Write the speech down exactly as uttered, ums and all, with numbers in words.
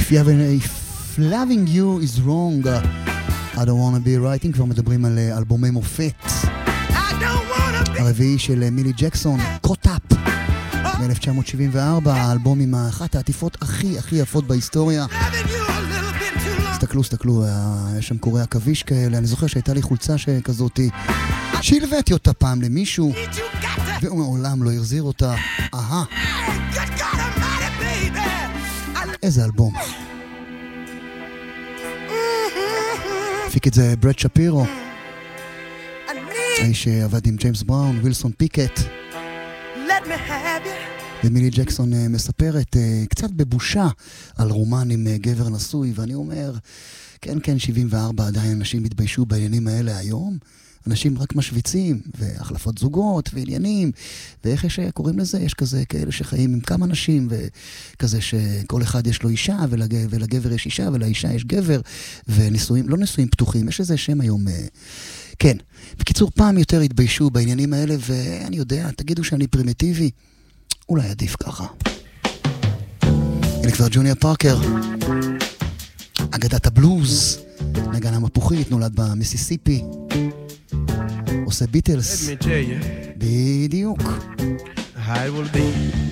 If, you have an, if loving you is wrong, uh, I don't want to be right. אם כבר מדברים על uh, אלבומי מופת. הרביעי של מילי ג'קסון, Caught Up, מ-אלף תשע מאות שבעים וארבע, האלבום עם אחת העטיפות הכי הכי יפות בהיסטוריה. תסתכלו, תסתכלו, יש שם קורי עכביש כאלה. אני זוכר שהייתה לי חולצה שכזאת, שהלוויתי אותה פעם למישהו, והוא מעולם לא יחזיר אותה. אהה. איזה אלבום. הפיק את זה ברד שפירו, האיש שעבד עם ג'יימס בראון, וילסון פיקט. ומילי ג'קסון מספרת קצת בבושה על רומן עם גבר נשוי, ואני אומר, כן, כן, שבעים וארבע, עדיין אנשים מתביישו בעניינים האלה היום. אנשים רק משוויצים, והחלפות זוגות, ועניינים, ואיך יש קוראים לזה? יש כזה כאלה שחיים עם כמה נשים, וכזה שכל אחד יש לו אישה, ולג... ולגבר יש אישה, ולאישה יש גבר, ונישואים, לא נישואים פתוחים, יש איזה שם היום, כן. בקיצור, פעם יותר התביישו בעניינים האלה, ואני יודע, תגידו שאני פרימיטיבי, אולי עדיף ככה. הנה כבר ג'וניור פארקר, אגדת הבלוז, נגן המפוחית, נולד במיסיסיפי, עושה ביטלס, בדיוק. I will be